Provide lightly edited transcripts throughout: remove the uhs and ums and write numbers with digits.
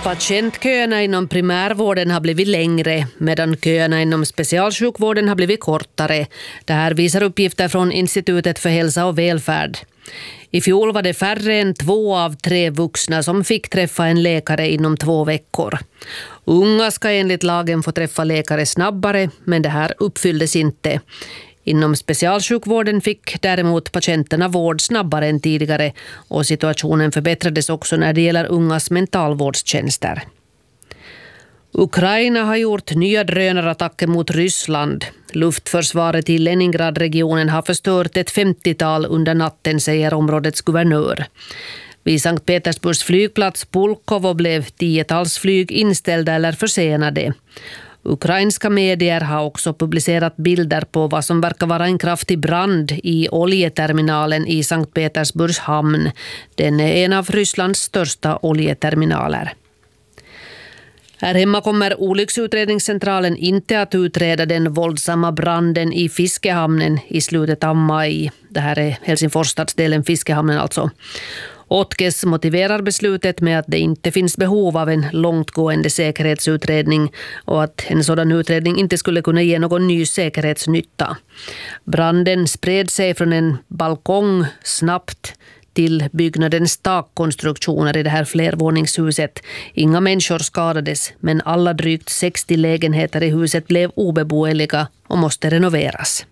Patientköerna inom primärvården har blivit längre medan köerna inom specialsjukvården har blivit kortare. Det här visar uppgifter från Institutet för hälsa och välfärd. I fjol var det färre än 2 av 3 vuxna som fick träffa en läkare inom 2 veckor. Unga ska enligt lagen få träffa läkare snabbare, men det här uppfylldes inte. Inom specialsjukvården fick däremot patienterna vård snabbare än tidigare och situationen förbättrades också när det gäller ungas mentalvårdstjänster. Ukraina har gjort nya drönarattacker mot Ryssland. Luftförsvaret i Leningradregionen har förstört ett 50-tal under natten, säger områdets guvernör. Vid Sankt Petersburgs flygplats Pulkovo blev 10-tals flyg inställda eller försenade. Ukrainska medier har också publicerat bilder på vad som verkar vara en kraftig brand i oljeterminalen i Sankt Petersburgs hamn. Den är en av Rysslands största oljeterminaler. Här hemma kommer olycksutredningscentralen inte att utreda den våldsamma branden i Fiskehamnen i slutet av maj. Det här är Helsingfors stadsdelen Fiskehamnen alltså. Otkes motiverar beslutet med att det inte finns behov av en långtgående säkerhetsutredning och att en sådan utredning inte skulle kunna ge någon ny säkerhetsnytta. Branden spred sig från en balkong snabbt till byggnadens takkonstruktioner i det här flervåningshuset. Inga människor skadades, men alla drygt 60 lägenheter i huset blev obeboeliga och måste renoveras.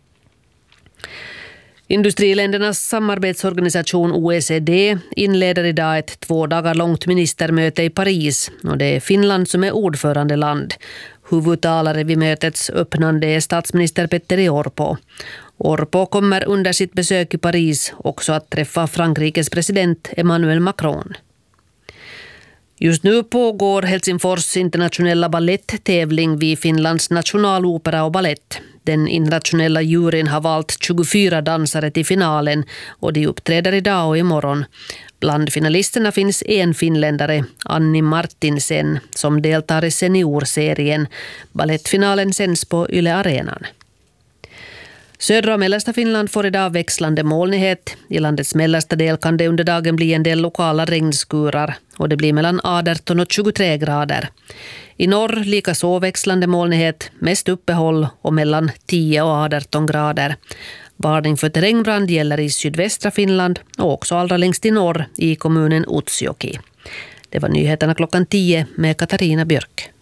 Industriländernas samarbetsorganisation OECD inleder idag ett 2 dagar långt ministermöte i Paris och det är Finland som är ordförandeland. Huvudtalare vid mötets öppnande är statsminister Petteri Orpo. Orpo kommer under sitt besök i Paris också att träffa Frankrikes president Emmanuel Macron. Just nu pågår Helsingfors internationella balletttävling vid Finlands nationalopera och ballett. Den internationella juryn har valt 24 dansare till finalen och de uppträder idag och imorgon. Bland finalisterna finns en finländare, Anni Martinsen, som deltar i seniorserien. Ballettfinalen sänds på Yle Arenan. Södra och mellersta Finland får idag växlande molnighet. I landets mellersta del kan det under dagen bli en del lokala regnskurar och det blir mellan 18 och 23 grader. I norr lika så växlande molnighet, mest uppehåll och mellan 10 och 18 grader. Varning för terrängbrand gäller i sydvästra Finland och också allra längst i norr i kommunen Utsjoki. Det var nyheterna klockan 10 med Katarina Björk.